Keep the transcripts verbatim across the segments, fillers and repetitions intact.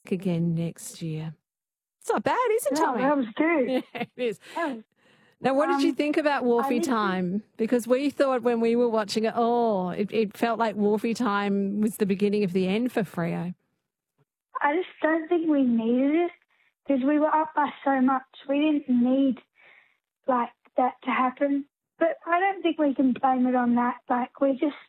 back again next year. It's not bad, is it, Yeah, Tommy? that was good. Yeah, it is. That was, Now, what did you um, think about I Wharfie listened- Time? Because we thought when we were watching it, oh, it, it felt like Wharfie Time was the beginning of the end for Freo. I just don't think we needed it because we were up by so much. We didn't need, like, that to happen. But I don't think we can blame it on that. Like, we just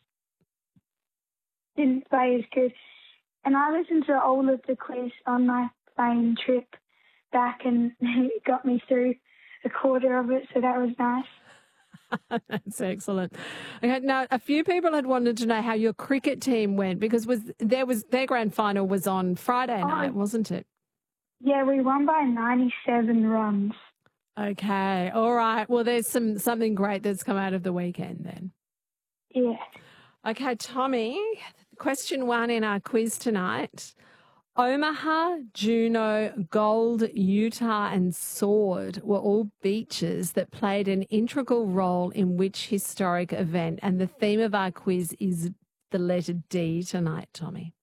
didn't play as good. And I listened to all of the quiz on my plane trip back, and it got me through a quarter of it, so that was nice. That's excellent. Okay, now, a few people had wanted to know how your cricket team went because was there was their grand final was on Friday Oh, night, wasn't it? Yeah, we won by ninety-seven runs. Okay, all right. Well, there's some something great that's come out of the weekend then. Yeah. Okay, Tommy, question one in our quiz tonight. Omaha, Juneau, Gold, Utah and Sword were all beaches that played an integral role in which historic event? And the theme of our quiz is the letter D tonight, Tommy.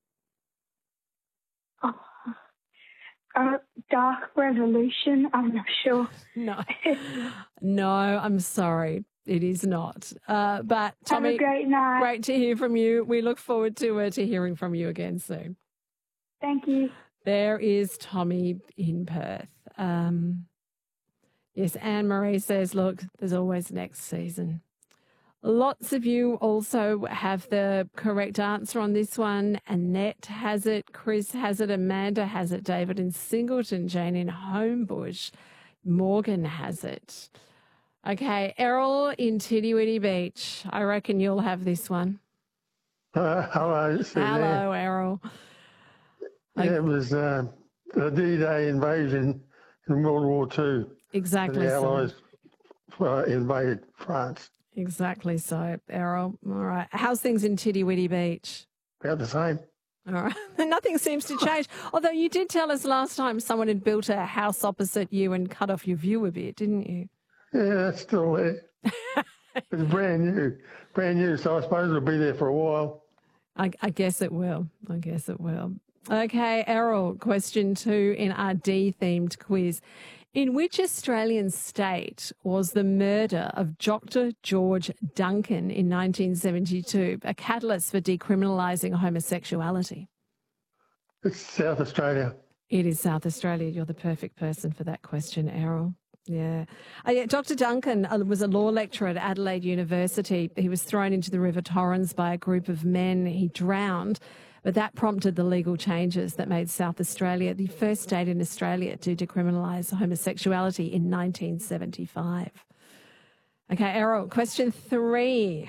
Oh. Uh, Dark Revolution, I'm not sure. No, no, I'm sorry. It is not. Uh, but Tommy, have a great night. Great to hear from you. We look forward to, uh, to hearing from you again soon. Thank you. There is Tommy in Perth. Um, yes, Anne-Marie says, look, there's always next season. Lots of you also have the correct answer on this one. Annette has it, Chris has it, Amanda has it, David in Singleton, Jane in Homebush, Morgan has it. Okay, Errol in Tiddy Beach. I reckon you'll have this one. Uh, hello, Sue Hello, there. Errol. Yeah, it was uh, the D-Day invasion in World War Two. Exactly The so. Allies uh, invaded France. Exactly so, Errol. All right. How's things in Tiddy Beach? About the same. All right. Nothing seems to change. Although you did tell us last time someone had built a house opposite you and cut off your view a bit, didn't you? Yeah, that's still there. It's brand new. Brand new, so I suppose it'll be there for a while. I, I guess it will. I guess it will. Okay, Errol, question two in our D-themed quiz. In which Australian state was the murder of Doctor George Duncan in nineteen seventy-two a catalyst for decriminalising homosexuality? It's South Australia. It is South Australia. You're the perfect person for that question, Errol. Yeah. Uh, yeah. Doctor Duncan uh, was a law lecturer at Adelaide University. He was thrown into the River Torrens by a group of men. He drowned, but that prompted the legal changes that made South Australia the first state in Australia to decriminalise homosexuality in nineteen seventy-five. Okay, Errol, question three.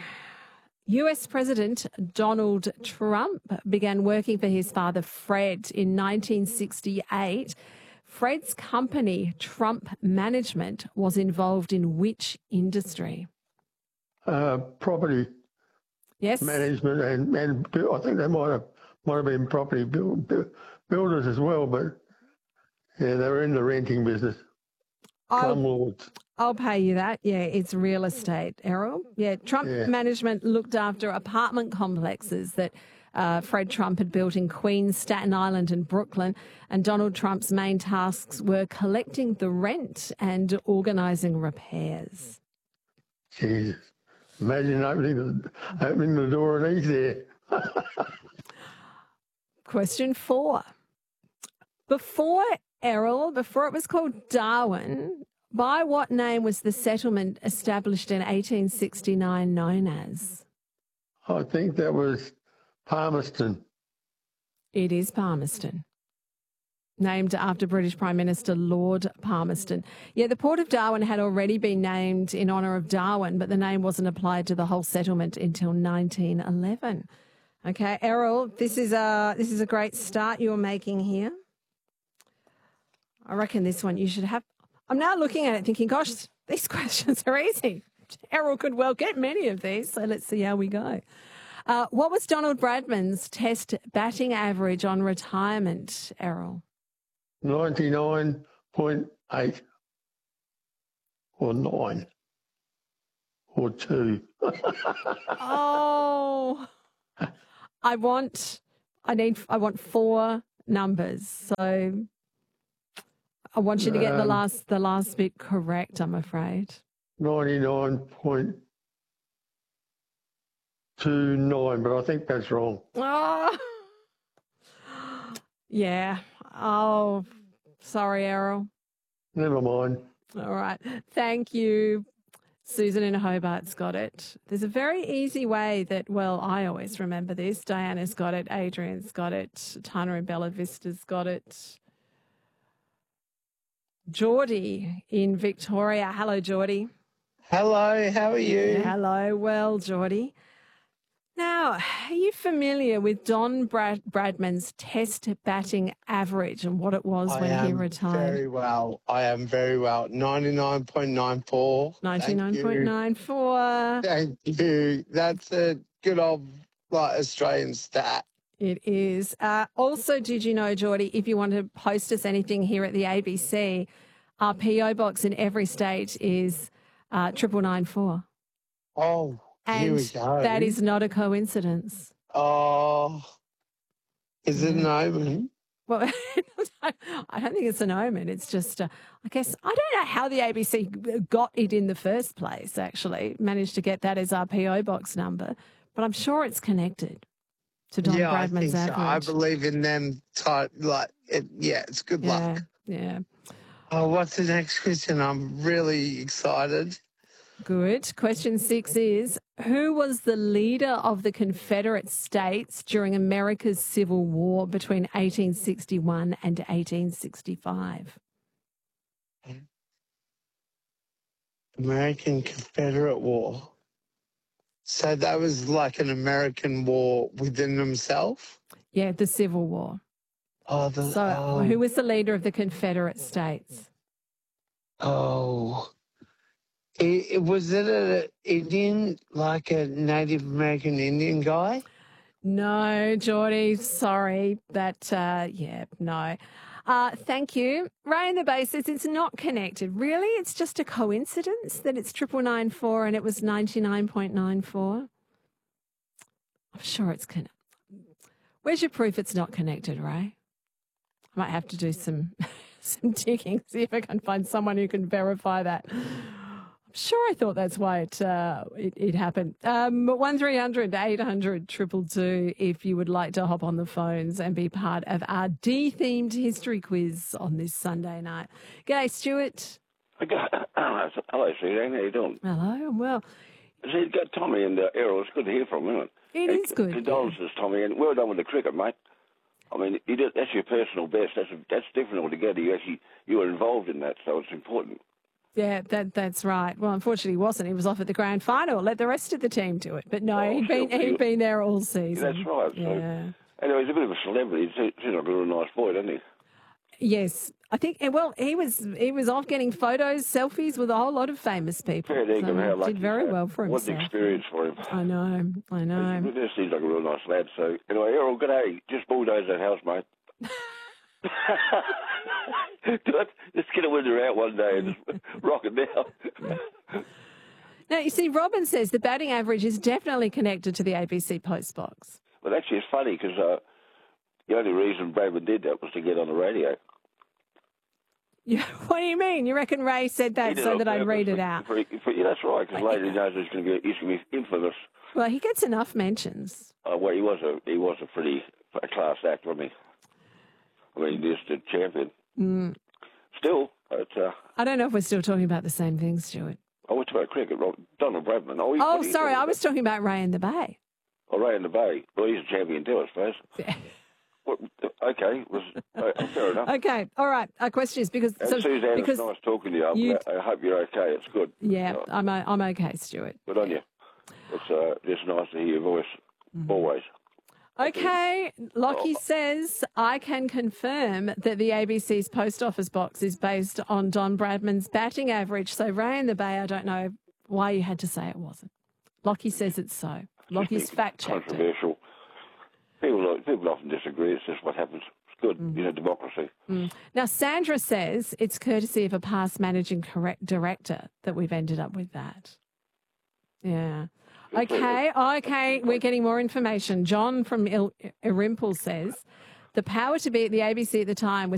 U S President Donald Trump began working for his father, Fred, in nineteen sixty-eight. Fred's company, Trump Management, was involved in which industry? Uh, property Yes. management and, and I think they might have might have been property build, build, builders as well, but yeah, they were in the renting business. I'll, Slumlords. I'll pay you that. Yeah, it's real estate, Errol. Yeah, Trump Yeah. Management looked after apartment complexes that uh, Fred Trump had built in Queens, Staten Island and Brooklyn, and Donald Trump's main tasks were collecting the rent and organising repairs. Jesus. Imagine opening the, opening the door and he's there. Question four. Before Errol, before it was called Darwin, by what name was the settlement established in eighteen sixty-nine known as? I think that was Palmerston. It is Palmerston. Named after British Prime Minister Lord Palmerston. Yeah, the Port of Darwin had already been named in honour of Darwin, but the name wasn't applied to the whole settlement until nineteen eleven. Okay, Errol, this is a, this is a great start you're making here. I reckon this one you should have. I'm now looking at it thinking, gosh, these questions are easy. Errol could well get many of these, so let's see how we go. Uh, what was Donald Bradman's Test batting average on retirement, Errol? ninety-nine point eight or nine or two. Oh, I want, I need, I want four numbers. So I want you to get the Um, last the last bit correct, I'm afraid. ninety-nine point two nine, but I think that's wrong. Oh, yeah. Oh, sorry, Errol. Never mind. All right. Thank you. Susan in Hobart's got it. There's a very easy way that, well, I always remember this. Diana's got it. Adrian's got it. Tana in Bella Vista's got it. Geordie in Victoria. Hello, Geordie. Hello, how are you? Hello. Well, Geordie. Now, are you familiar with Don Brad- Bradman's test batting average and what it was I when am he retired? very well. I am very well. ninety-nine point nine four. ninety-nine point nine four. Thank you. Thank you. That's a good old like Australian stat. It is. Uh, also, did you know, Geordie, if you want to post us anything here at the A B C, our P O box in every state is uh, triple nine four. Oh, here And we go. that is not a coincidence. Oh, is it an omen? Well, I don't think it's an omen. It's just, uh, I guess, I don't know how the A B C got it in the first place, actually, managed to get that as our P O box number, but I'm sure it's connected to Don Yeah, I think Bradman's so. average. I believe in them. Type like, it, yeah, it's good yeah, luck. yeah. Oh, what's the next question? I'm really excited. Good. Question six is, who was the leader of the Confederate States during America's Civil War between eighteen sixty-one and eighteen sixty-five? American Confederate War. So that was like an American war within themselves? Yeah, the Civil War. Oh, the, So oh, who was the leader of the Confederate States? oh. It, it, was it an Indian, like a Native American Indian guy? No, Geordie, sorry. That, uh, yeah, no. Uh, thank you. Ray in the Bay says it's not connected. Really? It's just a coincidence that it's triple nine four and it was ninety-nine point nine four? I'm sure it's connected. Where's your proof it's not connected, Ray? I might have to do some some digging, see if I can find someone who can verify that. I'm sure I thought that's why it uh, it, it happened. Um, one three hundred eight hundred two two two if you would like to hop on the phones and be part of our D-themed history quiz on this Sunday night. G'day, Stuart. Hello, Suzanne. How you doing? Hello, I'm well. See, you've got Tommy and uh, Errol. It's good to hear from you, isn't it? It And is good. Condolences, Tommy, and well done with the cricket, mate. I mean, you did, that's your personal best. That's that's different altogether. You actually you were involved in that, so it's important. Yeah, that that's right. Well, unfortunately, he wasn't. He was off at the grand final. Let the rest of the team do it. But no, Oh, he'd been sure. he'd been there all season. That's right. So, Yeah. anyway, he's a bit of a celebrity. He seems seems like a real nice boy, doesn't he? Yes, I think. Well, he was he was off getting photos, selfies with a whole lot of famous people. Fair dinkum, So how lucky did very he's had. well for What himself. an experience for him. I know, I know. He just seems like a real nice lad. So, anyway, Errol, good day. Just bulldoze that house, mate. Just get a window out one day and just rock it down. Now, you see, Robin says the batting average is definitely connected to the A B C post box. But actually, it's funny because uh, the only reason Bradman did that was to get on the radio. Yeah, what do you mean? You reckon Ray said He that did so on that I'd purpose read it for- out? for- for- yeah, that's right, because later he knows he's going to be, he's going to be infamous. Well, he gets enough mentions. Uh, well, he was a he was a pretty a class act, wasn't he? I mean, he just a champion. Mm. Still, it's, uh, I don't know if we're still talking about the same thing, Stuart. I went to about cricket. Rob- Donald Bradman. Oh, he- Oh, what are you sorry, talking I was talking about Ray in the Bay. about? Oh, Ray in the Bay. Well, he's a champion too, I suppose. Yeah. What, okay, was uh, fair enough. Okay, all right. Our question is because And so, Suzanne, because it's nice talking to you. I'm you- glad- I hope you're okay. It's good. yeah, Uh, I'm o- I'm okay, Stuart. Good on you. It's uh, just nice to hear your voice, Mm-hmm. always. Okay, Lockie Oh. says, I can confirm that the A B C's post office box is based on Don Bradman's batting average. So Ray in the Bay, I don't know why you had to say it wasn't. Lockie says it's so. Lockie's Just fact checked it. controversial. People, people often disagree. It's just what happens. It's good, Mm. you know, democracy. Now, Sandra says it's courtesy of a past managing correct director that we've ended up with that. Yeah. Okay, okay, we're getting more information. John from Il- Irimple says The power to be at the A B C at the time was